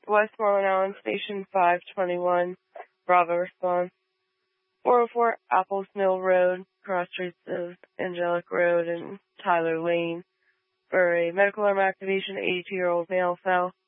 Westmoreland Island Station 521. Bravo response. 404 Apples Mill Road, cross streets of Angelic Road and Tyler Lane. For a medical arm activation, 82-year-old male fell.